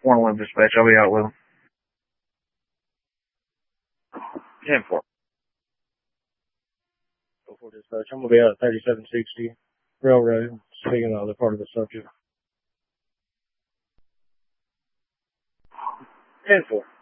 111 dispatch. I'll be out with him. 10-4. 4 dispatch. I'm going to be out at 3760 Railroad, speaking of the other part of the subject. 10-4.